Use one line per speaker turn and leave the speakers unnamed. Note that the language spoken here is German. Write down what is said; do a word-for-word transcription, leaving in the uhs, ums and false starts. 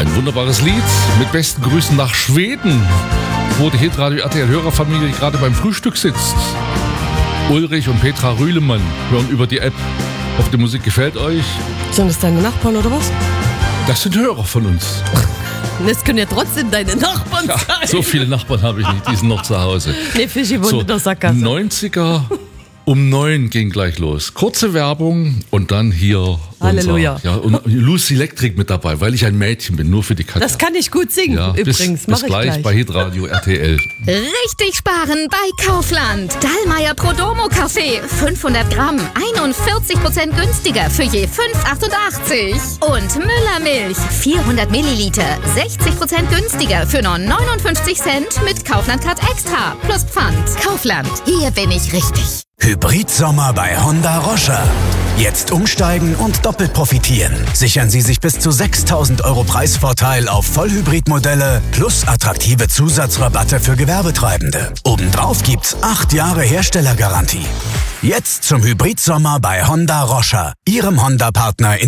Ein wunderbares Lied mit besten Grüßen nach Schweden, wo die Hitradio R T L-Hörerfamilie gerade beim Frühstück sitzt. Ulrich und Petra Rühlemann hören über die App. Hoffe, die Musik gefällt euch.
Sind das deine Nachbarn oder was?
Das sind Hörer von uns.
Das können ja trotzdem deine Nachbarn
Ja,
sein.
so viele Nachbarn habe ich nicht, die sind noch zu Hause.
Nee, Fischi wohnt
So,
in der Sackgasse.
neunziger um neun ging gleich los. Kurze Werbung und dann hier
Halleluja.
Unser, ja, und Lucy Electric mit dabei, weil ich ein Mädchen bin, nur für die Katja.
Das kann ich gut singen,
ja,
übrigens.
Bis,
Mach
bis
ich
gleich,
gleich.
bei Hitradio R T L.
Richtig sparen bei Kaufland. Dallmayr Prodomo Kaffee fünfhundert Gramm, einundvierzig Prozent günstiger für je fünf Euro achtundachtzig. Und Müller Milch vierhundert Milliliter, sechzig Prozent günstiger für nur neunundfünfzig Cent mit Kaufland Card Extra plus Pfand. Kaufland, hier bin ich richtig.
Hybrid-Sommer bei Honda Roscher. Jetzt umsteigen und doppelt profitieren. Sichern Sie sich bis zu sechstausend Euro Preisvorteil auf Vollhybridmodelle plus attraktive Zusatzrabatte für Gewerbetreibende. Obendrauf gibt's acht Jahre Herstellergarantie. Jetzt zum Hybrid-Sommer bei Honda Roscher, Ihrem Honda-Partner in